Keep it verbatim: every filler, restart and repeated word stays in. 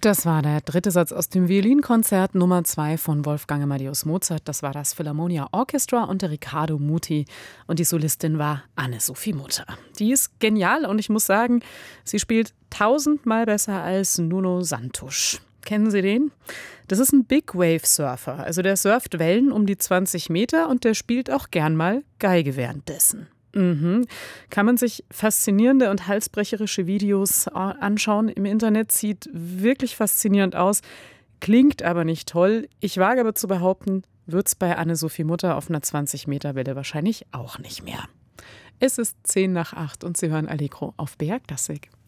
Das war der dritte Satz aus dem Violinkonzert Nummer zwei von Wolfgang Amadeus Mozart. Das war das Philharmonia Orchestra unter Riccardo Muti. Und die Solistin war Anne-Sophie Mutter. Die ist genial und ich muss sagen, sie spielt tausendmal besser als Nuno Santos. Kennen Sie den? Das ist ein Big Wave Surfer. Also der surft Wellen um die zwanzig Meter und der spielt auch gern mal Geige währenddessen. Mhm. Kann man sich faszinierende und halsbrecherische Videos anschauen im Internet. Sieht wirklich faszinierend aus, klingt aber nicht toll. Ich wage aber zu behaupten, wird's bei Anne-Sophie Mutter auf einer zwanzig Meter Welle wahrscheinlich auch nicht mehr. Es ist zehn nach acht und Sie hören Allegro auf B R Klassik.